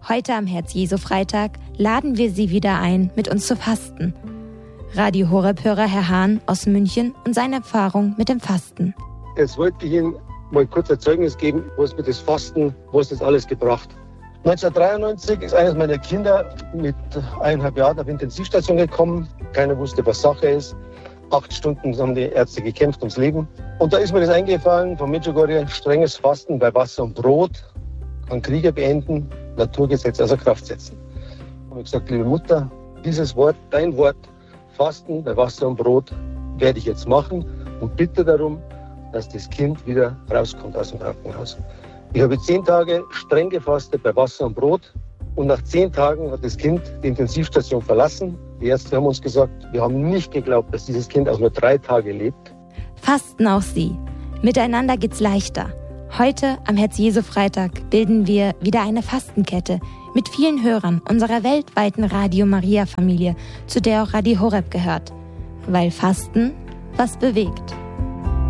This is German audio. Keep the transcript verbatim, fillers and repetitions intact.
Heute am Herz-Jesu-Freitag laden wir Sie wieder ein, mit uns zu fasten. Radio Horeb-Hörer Herr Hahn aus München und seine Erfahrung mit dem Fasten. Jetzt wollte ich Ihnen mal kurz ein Zeugnis geben, was mir das Fasten, was das alles gebracht. neunzehnhundertdreiundneunzig ist eines meiner Kinder mit eineinhalb Jahren auf Intensivstation gekommen. Keiner wusste, was Sache ist. Acht Stunden haben die Ärzte gekämpft ums Leben. Und da ist mir das eingefallen, von Medjugorje, strenges Fasten bei Wasser und Brot kann Kriege beenden, Naturgesetze außer Kraft setzen. Und ich habe gesagt, liebe Mutter, dieses Wort, dein Wort, Fasten bei Wasser und Brot, werde ich jetzt machen und bitte darum, dass das Kind wieder rauskommt aus dem Krankenhaus. Ich habe zehn Tage streng gefastet bei Wasser und Brot und nach zehn Tagen hat das Kind die Intensivstation verlassen. Die Ärzte haben uns gesagt, wir haben nicht geglaubt, dass dieses Kind auch nur drei Tage lebt. Fasten auch Sie. Miteinander geht's leichter. Heute am Herz-Jesu-Freitag bilden wir wieder eine Fastenkette mit vielen Hörern unserer weltweiten Radio Maria Familie, zu der auch Radio Horeb gehört. Weil Fasten was bewegt.